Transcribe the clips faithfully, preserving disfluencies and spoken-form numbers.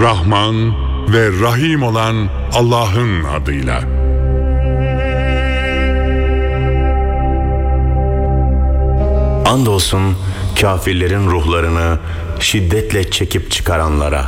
Rahman ve Rahim olan Allah'ın adıyla. Andolsun kafirlerin ruhlarını şiddetle çekip çıkaranlara.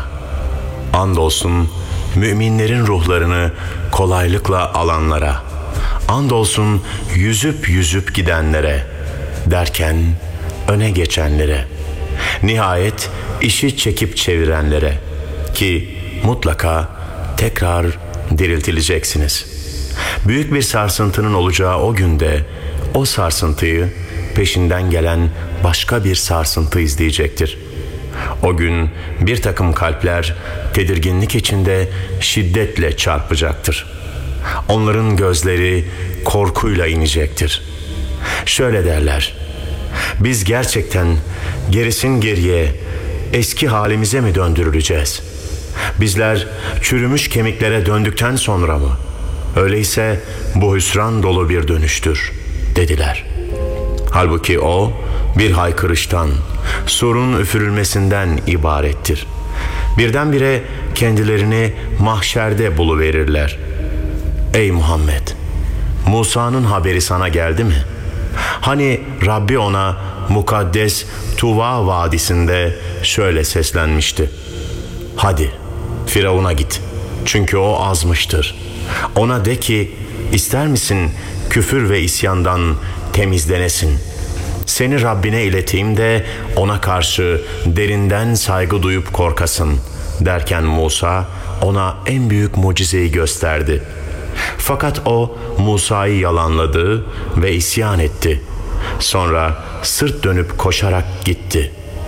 Andolsun müminlerin ruhlarını kolaylıkla alanlara. Andolsun yüzüp yüzüp gidenlere, derken öne geçenlere. Nihayet işi çekip çevirenlere ki mutlaka tekrar diriltileceksiniz. Büyük bir sarsıntının olacağı o günde o sarsıntıyı peşinden gelen başka bir sarsıntı izleyecektir. O gün bir takım kalpler tedirginlik içinde şiddetle çarpacaktır. Onların gözleri korkuyla inecektir. Şöyle derler: biz gerçekten gerisin geriye eski halimize mi döndürüleceğiz? Bizler çürümüş kemiklere döndükten sonra mı? Öyleyse bu hüsran dolu bir dönüştür dediler. Halbuki o bir haykırıştan, surun üfürülmesinden ibarettir. Birdenbire kendilerini mahşerde buluverirler. Ey Muhammed! Musa'nın haberi sana geldi mi? Hani Rabbi ona mukaddes Tuva vadisinde şöyle seslenmişti: hadi Firavun'a git, çünkü o azmıştır. Ona de ki, ister misin küfür ve isyandan temizlenesin? Seni Rabbine ileteyim de ona karşı derinden saygı duyup korkasın. Derken Musa ona en büyük mucizeyi gösterdi. Fakat o Musa'yı yalanladı ve isyan etti. Sonra sırt dönüp koşarak gitti.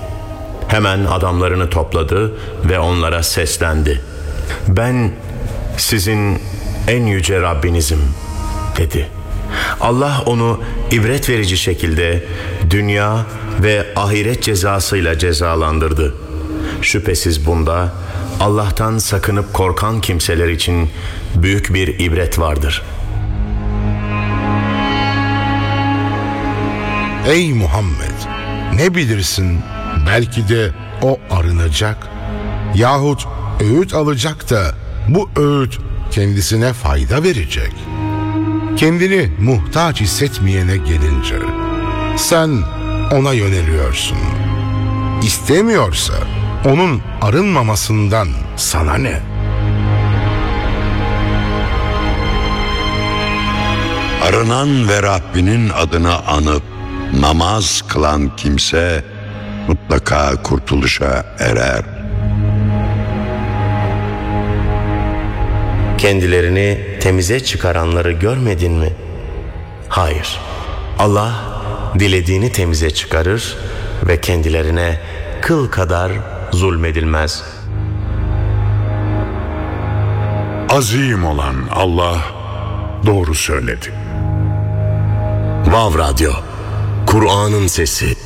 Hemen adamlarını topladı ve onlara seslendi. Ben sizin en yüce Rabbinizim dedi. Allah onu ibret verici şekilde dünya ve ahiret cezasıyla cezalandırdı. Şüphesiz bunda Allah'tan sakınıp korkan kimseler için büyük bir ibret vardır. Ey Muhammed! Ne bilirsin, belki de o arınacak yahut öğüt alacak da bu öğüt kendisine fayda verecek. Kendini muhtaç hissetmeyene gelince sen ona yöneliyorsun. İstemiyorsa onun arınmamasından sana ne? Arınan ve Rabbinin adını anıp namaz kılan kimse mutlaka kurtuluşa erer. Kendilerini temize çıkaranları görmedin mi? Hayır. Allah dilediğini temize çıkarır ve kendilerine kıl kadar zulmedilmez. Azim olan Allah doğru söyledi. Vav Radyo, Kur'an'ın sesi.